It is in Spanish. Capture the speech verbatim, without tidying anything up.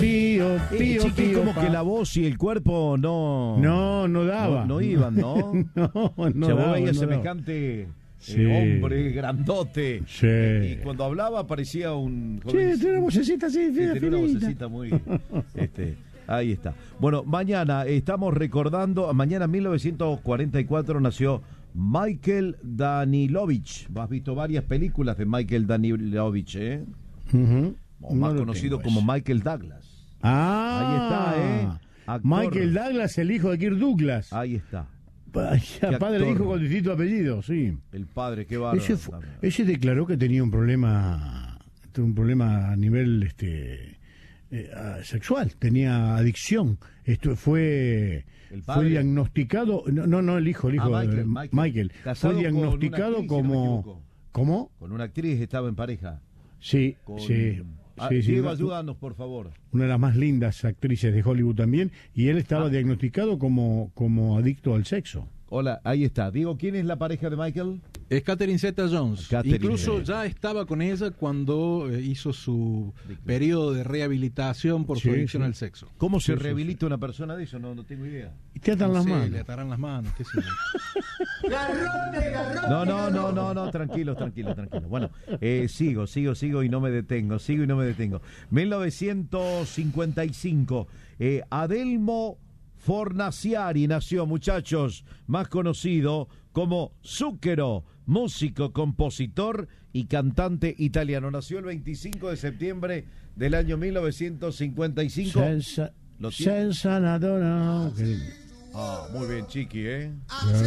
pío, Eh, pío, chiqui, pío, como pa. que la voz y el cuerpo no... No, no daba. No, no iban, ¿no? no, no O sea, daba, vos veías no semejante eh, Sí. hombre grandote. Sí. Eh, y cuando hablaba parecía un... daba. Sí, tiene una vocecita así, Sí, fina, tenía una finita. vocecita muy... Este, ahí está. Bueno, mañana estamos recordando... Mañana en mil novecientos cuarenta y cuatro nació Michael Danilovich. Has visto varias películas de Michael Danilovich, ¿eh? Ujú. O No más lo conocido tengo como ese. Michael Douglas. Ah, Ahí está, ¿eh? Actor. Michael Douglas, el hijo de Kirk Douglas. Ahí está. Pa- Qué Padre e actor. hijo con distinto apellido, sí. El padre, qué bárbaro. Ese, fu- ese declaró que tenía un problema, un problema a nivel este eh, ah, sexual, tenía adicción. Esto fue El fue padre. diagnosticado, no, no, no el hijo, el hijo Ah, Michael, de Michael. Michael, Casado fue con una diagnosticado actriz, si no me como equivoco. ¿cómo? Con una actriz estaba en pareja. Sí, Con... sí. Ah, sí, sí, Diego, una- ayúdanos, por favor. una de las más lindas actrices de Hollywood también, y él estaba Ah. diagnosticado como, como adicto al sexo. Hola, ahí está. Diego, ¿quién es la pareja de Michael? Es Catherine Zeta-Jones. Catherine Incluso Zeta. ya estaba con ella cuando eh, hizo su periodo de rehabilitación por Sí, su adicción sí. al sexo. ¿Cómo se Sí, sí, rehabilita una persona de eso? No, no tengo idea. Y te atan No las sé, manos. le atarán las manos, qué sé yo. No, no, no, no, no, tranquilos, tranquilos, tranquilos. Bueno, eh, sigo, sigo, sigo y no me detengo, sigo y no me detengo. mil novecientos cincuenta y cinco, eh, Adelmo Fornaciari nació, muchachos, más conocido como Zucchero, músico, compositor y cantante italiano. Nació el veinticinco de septiembre del año mil novecientos cincuenta y cinco. Senza, ¿Lo tiene? senza nada, no. Ah, muy bien, Chiqui, ¿eh?